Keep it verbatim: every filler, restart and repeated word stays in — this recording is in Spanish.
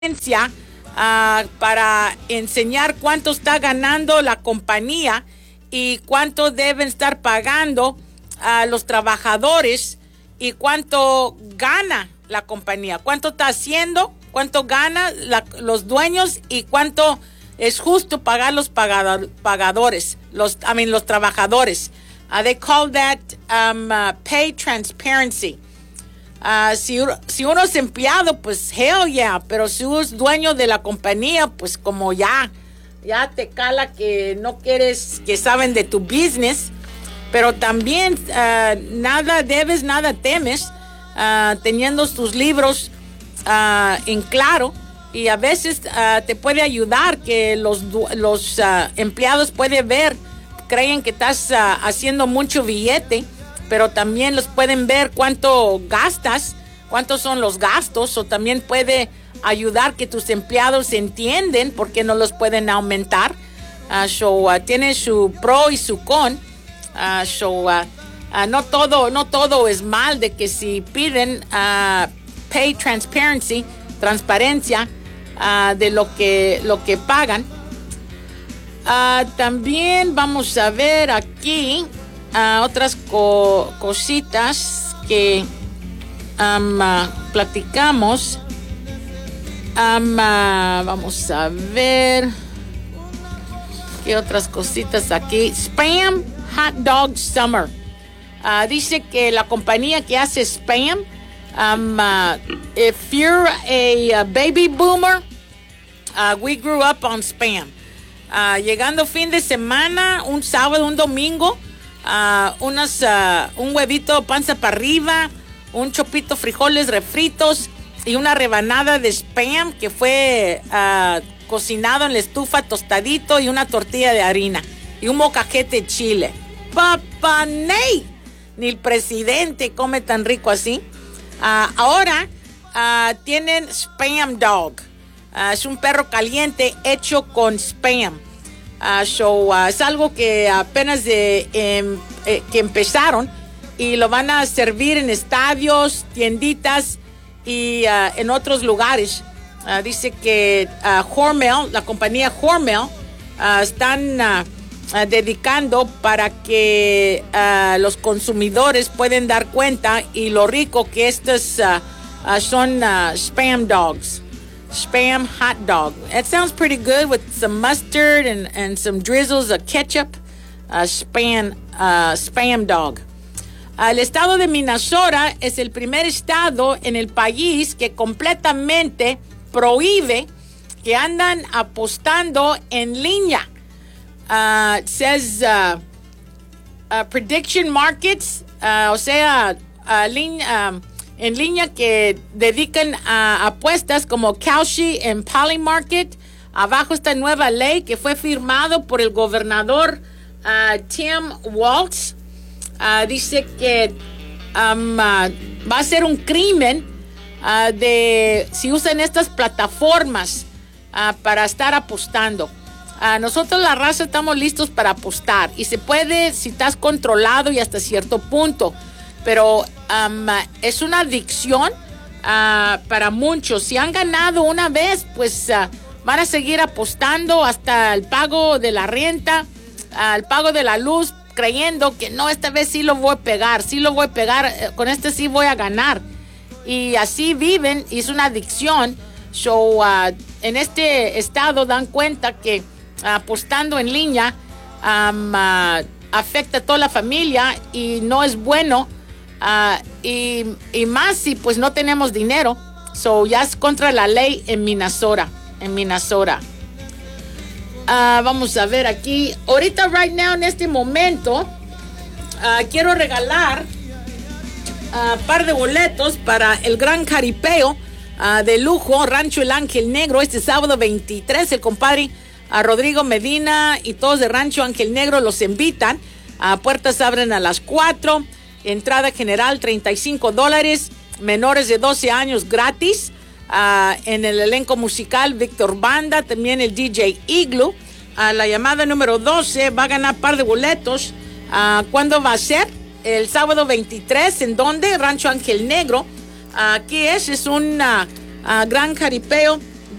Uh, para enseñar cuánto está ganando la compañía y cuánto deben estar pagando a uh, los trabajadores y cuánto gana la compañía, cuánto está haciendo, cuánto gana la, los dueños y cuánto es justo pagar los pagador, pagadores, los, I mean, los trabajadores. Uh, they call that um, uh, pay transparency. Uh, si, si uno es empleado, pues hell yeah, pero si uno es dueño de la compañía, pues como ya, ya te cala que no quieres que saben de tu business, pero también uh, nada debes, nada temes, uh, teniendo tus libros uh, en claro, y a veces uh, te puede ayudar que los, los uh, empleados pueden ver, creen que estás uh, haciendo mucho billete, pero también los pueden ver cuánto gastas, cuántos son los gastos, o también puede ayudar que tus empleados entienden por qué no los pueden aumentar. Uh, so, uh, tiene su pro y su con. Uh, so, uh, uh, no todo, no todo es mal de que si piden uh, pay transparency, transparencia uh, de lo que, lo que pagan. Uh, también vamos a ver aquí Uh, otras co- cositas que um, uh, platicamos. Um, uh, vamos a ver qué otras cositas aquí. Spam Hot Dog Summer. Uh, dice que la compañía que hace Spam, um, uh, if you're a, a baby boomer, uh, we grew up on Spam. Uh, llegando fin de semana, un sábado, un domingo, Uh, unas, uh, un huevito panza para arriba, un chopito frijoles refritos y una rebanada de Spam que fue uh, cocinado en la estufa tostadito, y una tortilla de harina y un molcajete de chile. ¡Papá Ney! Ni el presidente come tan rico así. Uh, ahora uh, tienen Spam Dog. Uh, es un perro caliente hecho con Spam. Uh, so, uh, es algo que apenas de, eh, eh, que empezaron, y lo van a servir en estadios, tienditas y uh, en otros lugares. Uh, dice que uh, Hormel, la compañía Hormel, uh, están uh, uh, dedicando para que uh, los consumidores pueden dar cuenta y lo rico que estos uh, uh, son uh, Spam Dogs. Spam hot dog. It sounds pretty good with some mustard and, and some drizzles of ketchup. Uh, spam, uh, spam dog. Uh, el estado de Minnesota es el primer estado en el país que completamente prohíbe que andan apostando en línea. Uh, it says uh, uh, prediction markets, uh, o sea, uh, línea... Um, en línea que dedican a apuestas como Kalshi en Polymarket. Abajo está nueva ley que fue firmado por el gobernador uh, Tim Walz. Uh, dice que um, uh, va a ser un crimen uh, de si usan estas plataformas uh, para estar apostando. Uh, nosotros la raza estamos listos para apostar, y se puede si estás controlado y hasta cierto punto. Pero um, es una adicción uh, para muchos. Si han ganado una vez, pues uh, van a seguir apostando hasta el pago de la renta, uh, el pago de la luz, creyendo que no, esta vez sí lo voy a pegar, sí lo voy a pegar, eh, con este sí voy a ganar. Y así viven, y es una adicción. So, uh, en este estado dan cuenta que uh, apostando en línea um, uh, afecta a toda la familia y no es bueno. Uh, y, y más si pues no tenemos dinero. So ya es contra la ley en Minnesota. En Minnesota. Uh, vamos a ver aquí. Ahorita, right now, en este momento, uh, quiero regalar un uh, par de boletos para el gran caripeo uh, de lujo Rancho El Ángel Negro este sábado veintitrés. El compadre uh, Rodrigo Medina y todos de Rancho Ángel Negro los invitan. Uh, puertas abren a las cuatro. Entrada general treinta y cinco dólares, menores de doce años gratis. Uh, en el elenco musical Víctor Banda, también el D J Igloo. Uh, la llamada número doce va a ganar par de boletos. Uh, ¿Cuándo va a ser? El sábado veintitrés. ¿En dónde? Rancho Ángel Negro. Uh, aquí es, es un uh, uh, gran jaripeo